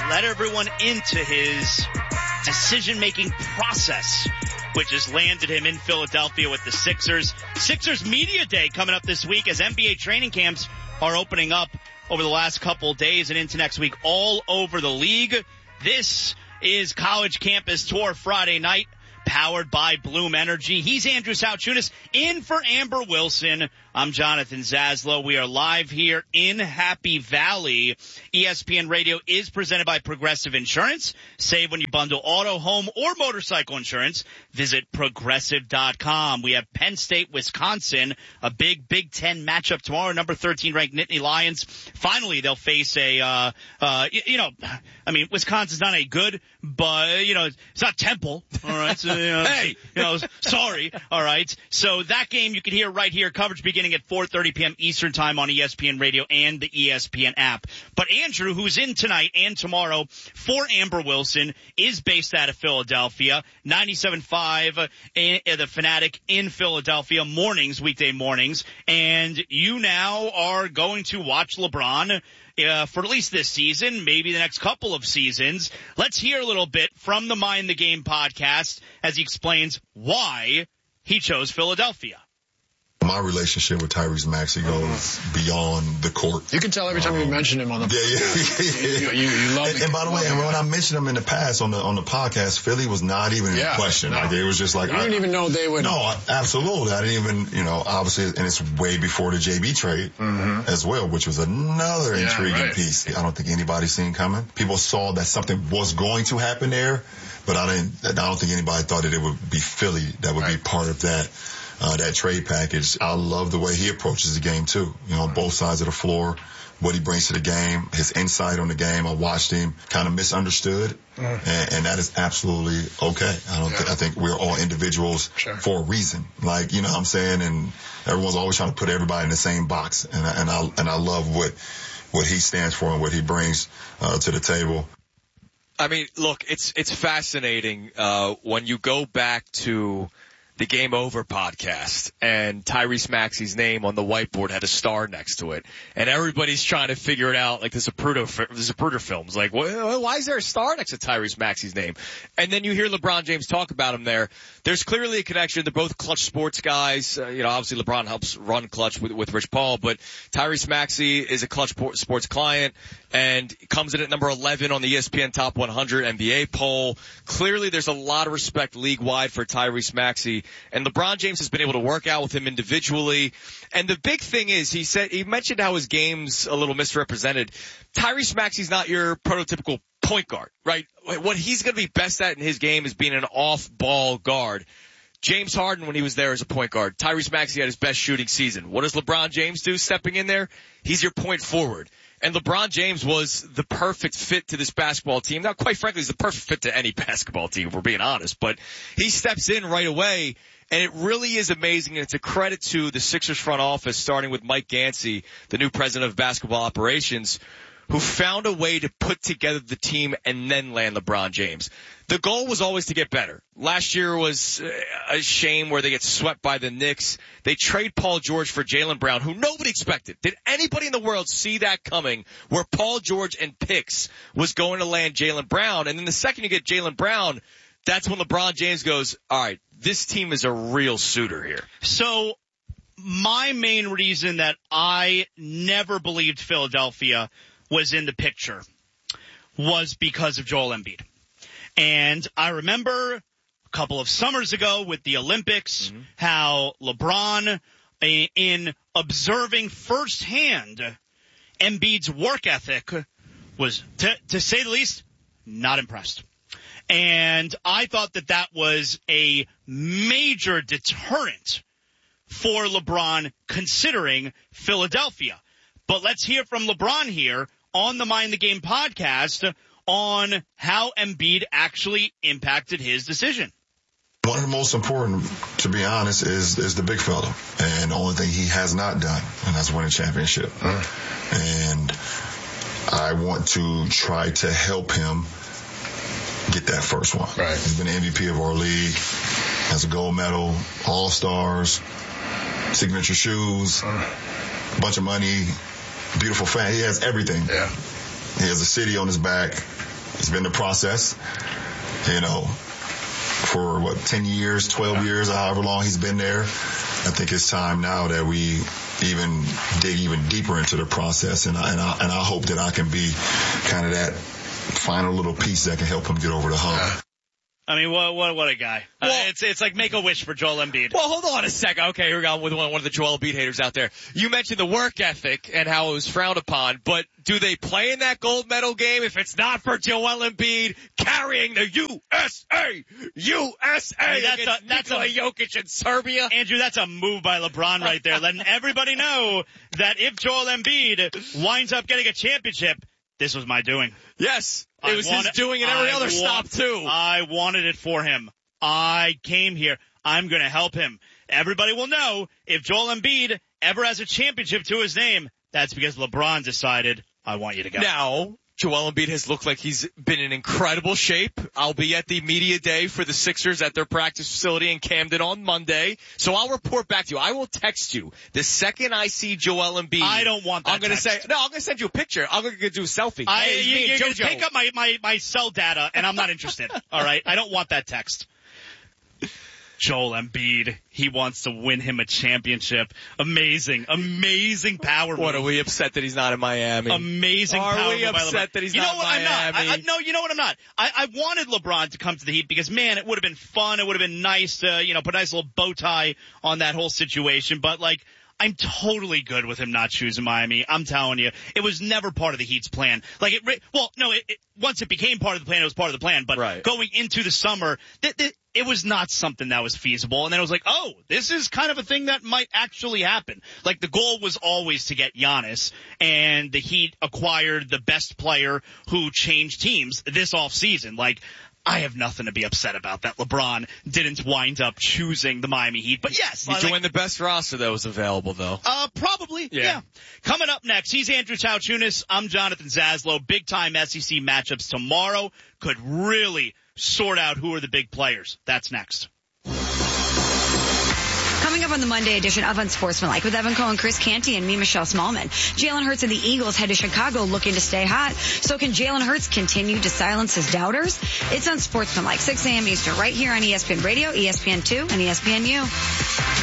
let everyone into his decision-making process, which has landed him in Philadelphia with the Sixers. Sixers Media Day coming up this week as NBA training camps are opening up over the last couple days and into next week all over the league. This is College Campus Tour Friday night, powered by Bloom Energy. He's Andrew Salchunas, in for Amber Wilson. I'm Jonathan Zaslow. We are live here in Happy Valley. ESPN Radio is presented by Progressive Insurance. Save when you bundle auto, home, or motorcycle insurance. Visit Progressive.com. We have Penn State, Wisconsin, a big Big Ten matchup tomorrow. Number 13 ranked Nittany Lions. Finally, they'll face Wisconsin's not a good, but, it's not Temple. All right. So, sorry. All right. So that game you can hear right here. Coverage beginning at 4:30 p.m. Eastern time on ESPN Radio and the ESPN app. But Andrew, who's in tonight and tomorrow for Amber Wilson, is based out of Philadelphia. 97.5 the Fanatic in Philadelphia weekday mornings. And you now are going to watch LeBron for at least this season, maybe the next couple of seasons. Let's hear a little bit from the Mind the Game podcast as he explains why he chose Philadelphia. My relationship with Tyrese Maxey goes beyond the court. You can tell every time you mention him on the podcast. You love it. And by the way, when I mentioned him in the past on the podcast, Philly was not even in question. No. Like, it was just like, you didn't even know they would. No, absolutely. I didn't even, obviously, and it's way before the JB trade as well, which was another intriguing piece. I don't think anybody seen coming. People saw that something was going to happen there, but I don't think anybody thought that it would be Philly that would be part of that trade package. I love the way he approaches the game too. Both sides of the floor, what he brings to the game, his insight on the game. I watched him kind of misunderstood, and that is absolutely okay. I think we're all individuals for a reason. Like, you know what I'm saying? And everyone's always trying to put everybody in the same box. And I love what he stands for and what he brings to the table. I mean, look, it's fascinating when you go back to the Game Over podcast, and Tyrese Maxey's name on the whiteboard had a star next to it, and everybody's trying to figure it out, like the Zapruder films. Like, why is there a star next to Tyrese Maxey's name? And then you hear LeBron James talk about him there. There's clearly a connection. They're both Clutch sports guys. Obviously LeBron helps run Clutch with Rich Paul, but Tyrese Maxey is a Clutch sports client and comes in at number 11 on the ESPN Top 100 NBA poll. Clearly there's a lot of respect league-wide for Tyrese Maxey. And LeBron James has been able to work out with him individually. And the big thing is, he mentioned how his game's a little misrepresented. Tyrese Maxey's not your prototypical point guard, right? What he's going to be best at in his game is being an off-ball guard. James Harden, when he was there as a point guard, Tyrese Maxey had his best shooting season. What does LeBron James do stepping in there? He's your point forward. And LeBron James was the perfect fit to this basketball team. Now, quite frankly, he's the perfect fit to any basketball team, if we're being honest. But he steps in right away, and it really is amazing. And it's a credit to the Sixers front office, starting with Mike Gansey, the new president of basketball operations, who found a way to put together the team and then land LeBron James. The goal was always to get better. Last year was a shame where they get swept by the Knicks. They trade Paul George for Jaylen Brown, who nobody expected. Did anybody in the world see that coming, where Paul George and picks was going to land Jaylen Brown? And then the second you get Jaylen Brown, that's when LeBron James goes, all right, this team is a real suitor here. So my main reason that I never believed Philadelphia was in the picture was because of Joel Embiid. And I remember a couple of summers ago with the Olympics, how LeBron, in observing firsthand Embiid's work ethic, was, to say the least, not impressed. And I thought that was a major deterrent for LeBron considering Philadelphia. But let's hear from LeBron here on the Mind the Game podcast on how Embiid actually impacted his decision. One of the most important, to be honest, is the big fella. And the only thing he has not done, and that's win a championship. And I want to try to help him get that first one. Right. He's been the MVP of our league, has a gold medal, all-stars, signature shoes, a bunch of money, beautiful fan. He has everything. Yeah. He has a city on his back. It's been the process, for 10 years, 12 years, however long he's been there. I think it's time now that we even dig even deeper into the process, and I hope that I can be kind of that final little piece that can help him get over the hump. I mean, what a guy. Well, it's like make a wish for Joel Embiid. Well, hold on a second. Okay, here we go with one of the Joel Embiid haters out there. You mentioned the work ethic and how it was frowned upon, but do they play in that gold medal game if it's not for Joel Embiid carrying the USA against Nikola Jokic in Serbia? Andrew, that's a move by LeBron right there, letting everybody know that if Joel Embiid winds up getting a championship, this was my doing. Yes. It was his doing in every other stop, too. I wanted it for him. I came here. I'm going to help him. Everybody will know if Joel Embiid ever has a championship to his name, that's because LeBron decided, I want you to go. Now, Joel Embiid has looked like he's been in incredible shape. I'll be at the media day for the Sixers at their practice facility in Camden on Monday. So I'll report back to you. I will text you the second I see Joel Embiid. I don't want that I'm going to send you a picture. I'm going to do a selfie. You're going to take up my cell data, and I'm not interested. All right? I don't want that text. Joel Embiid, he wants to win him a championship. Amazing power move. What, are we upset that he's not in Miami? Amazing power move. Are we upset that he's not in Miami? No, you know what I'm not. I wanted LeBron to come to the Heat because, man, it would have been fun. It would have been nice to, put a nice little bow tie on that whole situation. But, I'm totally good with him not choosing Miami. I'm telling you, it was never part of the Heat's plan. Once it became part of the plan, it was part of the plan. But Going into the summer, it was not something that was feasible. And then it was like, oh, this is kind of a thing that might actually happen. The goal was always to get Giannis, and the Heat acquired the best player who changed teams this offseason. I have nothing to be upset about that LeBron didn't wind up choosing the Miami Heat. But yes. He joined the best roster that was available, though. Probably, yeah. Coming up next, he's Andrew Tauchunas. I'm Jonathan Zaslow. Big-time SEC matchups tomorrow could really sort out who are the big players. That's next. Coming up on the Monday edition of Unsportsmanlike with Evan Cohen, Chris Canty, and me, Michelle Smallman. Jalen Hurts and the Eagles head to Chicago looking to stay hot. So can Jalen Hurts continue to silence his doubters? It's Unsportsmanlike, 6 a.m. Eastern, right here on ESPN Radio, ESPN2, and ESPNU.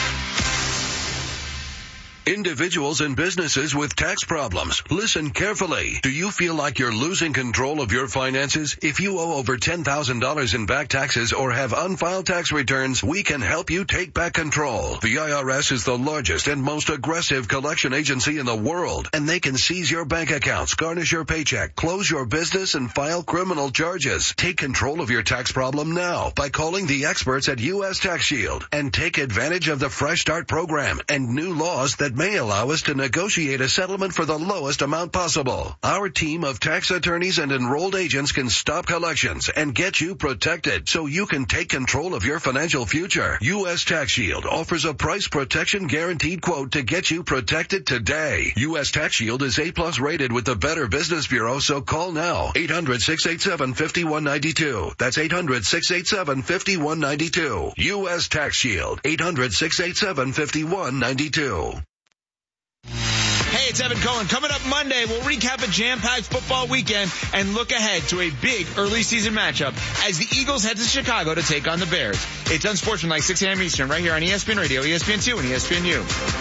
Individuals and businesses with tax problems. Listen carefully. Do you feel like you're losing control of your finances? If you owe over $10,000 in back taxes or have unfiled tax returns, we can help you take back control. The IRS is the largest and most aggressive collection agency in the world, and they can seize your bank accounts, garnish your paycheck, close your business, and file criminal charges. Take control of your tax problem now by calling the experts at U.S. Tax Shield and take advantage of the Fresh Start program and new laws that may allow us to negotiate a settlement for the lowest amount possible. Our team of tax attorneys and enrolled agents can stop collections and get you protected so you can take control of your financial future. U.S. Tax Shield offers a price protection guaranteed quote to get you protected today. U.S. Tax Shield is A+ rated with the Better Business Bureau, so call now. 800-687-5192. That's 800-687-5192. U.S. Tax Shield. 800-687-5192. Hey, it's Evan Cohen. Coming up Monday, we'll recap a jam-packed football weekend and look ahead to a big early season matchup as the Eagles head to Chicago to take on the Bears. It's Unsportsmanlike, 6 a.m. Eastern, right here on ESPN Radio, ESPN2, and ESPNU.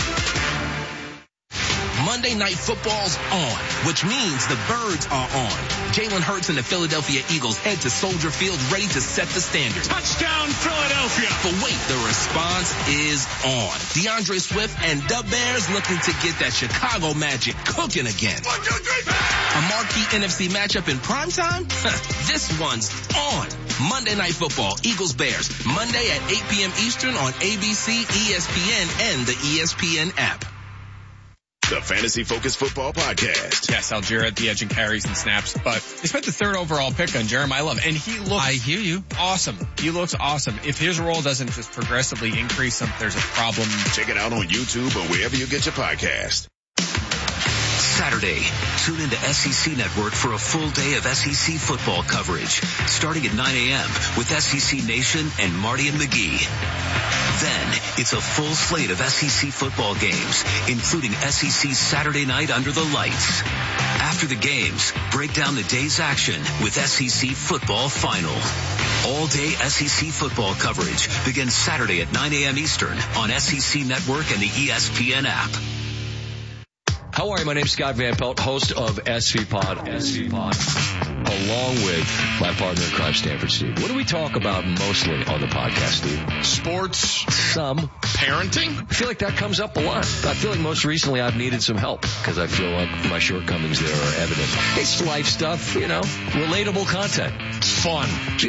Monday Night Football's on, which means the Birds are on. Jalen Hurts and the Philadelphia Eagles head to Soldier Field ready to set the standard. Touchdown, Philadelphia! But wait, the response is on. DeAndre Swift and the Bears looking to get that Chicago magic cooking again. 1, 2, 3, Bears! A marquee NFC matchup in primetime? This one's on. Monday Night Football, Eagles-Bears, Monday at 8 p.m. Eastern on ABC, ESPN, and the ESPN app. The Fantasy Focus Football Podcast. Yes, Algier at the edge and carries and snaps, but they spent the 3rd overall pick on Jeremiah Love, and he looks... I hear you. Awesome. He looks awesome. If his role doesn't just progressively increase, there's a problem. Check it out on YouTube or wherever you get your podcast. Saturday, tune into SEC Network for a full day of SEC football coverage, starting at 9 a.m. with SEC Nation and Marty and McGee. Then, it's a full slate of SEC football games, including SEC Saturday Night Under the Lights. After the games, break down the day's action with SEC Football Final. All-day SEC football coverage begins Saturday at 9 a.m. Eastern on SEC Network and the ESPN app. How are you? My name's Scott Van Pelt, host of SV Pod, along with my partner in crime, Stanford Steve. What do we talk about mostly on the podcast, Steve? Sports. Some. Parenting. I feel like that comes up a lot. I feel like most recently I've needed some help because I feel like my shortcomings there are evident. It's life stuff, relatable content. It's fun.